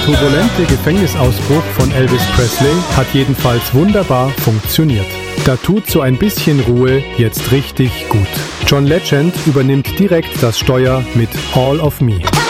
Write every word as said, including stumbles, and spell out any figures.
turbulente Gefängnisausbruch von Elvis Presley hat jedenfalls wunderbar funktioniert. Da tut so ein bisschen Ruhe jetzt richtig gut. John Legend übernimmt direkt das Steuer mit All of Me.